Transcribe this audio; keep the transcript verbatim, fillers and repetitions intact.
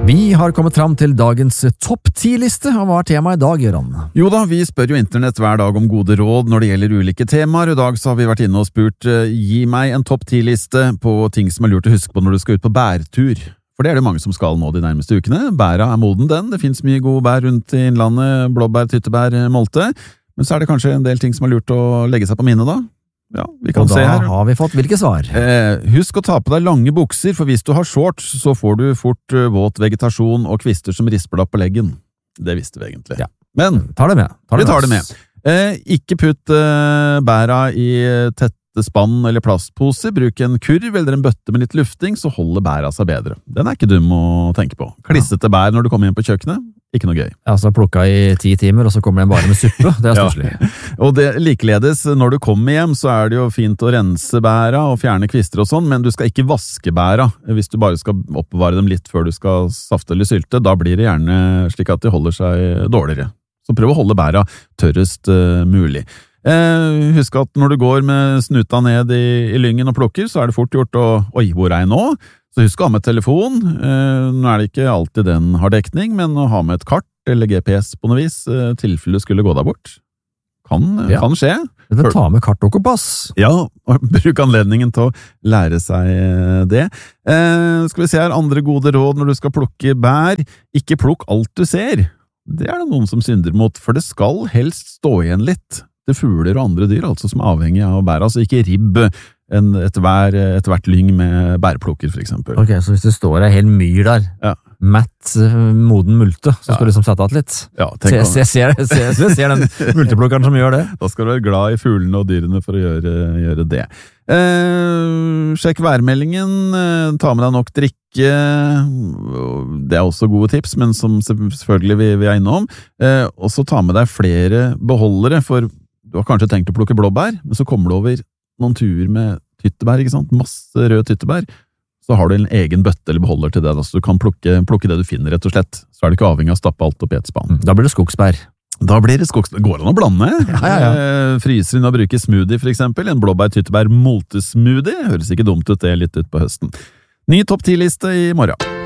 Vi har kommet fram til dagens topp ti-liste, og hva er temaet i dag, Gøran? Jo da, vi spør jo internett hver dag om gode råd når det gjelder ulike temaer. I dag så har vi vært inne og spurt, gi meg en topp ti-liste på ting som er lurt å huske på når du skal ut på bærtur. For det er det mange som skal nå de nærmeste ukene. Bæra er moden den, det finnes mye gode bær rundt i innlandet, blåbær, tyttebær, molte. Men så er det kanskje en del ting som er lurt å legge seg på minnet da. Ja, vi kan og se da her. har vi fått hvilke svar? Eh, husk å ta på deg lange bukser, for hvis du har shorts, så får du fort uh, våt vegetasjon og kvister som risper deg opp på leggen. Det visste vi egentlig. Ja. Men tar det med. Tar det vi tar det med. Eh, ikke putt uh, bæra i tette spann eller plastposer. Bruk en kurv eller en bøtte med litt lufting, så holder bæra seg bedre. Den er ikke dum å tenke på. Klissete bær når du kommer hjem på kjøkkenet. Ikke noe gøy. Altså plukka i ti timer, og så kommer den bare med suppe. Det er stusslig. Ja. Og det likeledes, når du kommer hjem, så er det jo fint å rense bæra og fjerne kvister og sånn, men du skal ikke vaske bæra. Hvis du bare skal oppbevare dem litt før du skal safte eller sylte, da blir det gjerne slik at de holder seg dårligere. Så prøv å holde bæra tørrest uh, mulig. Eh, husk at når du går med snuta ned i, i lyngen og plukker, så er det fort gjort å Oi, hvor er jeg nå? Så husk å ha med telefon. Eh, nå er det ikke alltid den har dekning, men å ha med et kart eller G P S på noe vis, eh, tilfelle skulle gå deg bort. Kan, ja. kan skje. Men ta med kart og kompass. Ja, og bruk anledningen til å lære seg det. Eh, skal vi se her, andre gode råd når du skal plukke bær. Ikke plukk alt du ser. Det er det noen som synder mot, for det skal helst stå igjen litt til fugler og andre dyr, altså som er avhengig av bær. Altså ikke ribb en, et, hver, et hvert lyng med bærplukker, for eksempel. Ok, så hvis det står en hel myr der, ja. matt moden multe, så skal ja. du liksom sette av litt. Ja, se, se, se, se, se, se den multeplukkeren som gjør det. Da skal du være glad i fuglene og dyrene for å gjøre, gjøre det. Eh, sjekk værmeldingen, eh, ta med deg nok drikke, det er også gode tips, men som selvfølgelig vi, vi er innom. Eh, og så ta med deg flere beholdere, for du har kanskje tenkt å plukke blåbær, men så kommer du over noen turer med tyttebær, ikke sant? Masse røde tyttebær. Så har du en egen bøtte eller beholder til det, da, så du kan plukke, plukke det du finner, rett og slett. Så er du ikke avhengig av å stappe alt opp i et spann. Da blir det skogsbær. Da blir det skogsbær. Går det an å blande? Ja, ja, ja. Fryser inn og bruker smoothie, for eksempel. En blåbær-tyttebær-moltesmoothie. Høres ikke dumt ut det litt ut på høsten. Ny topp ti-liste i morgen.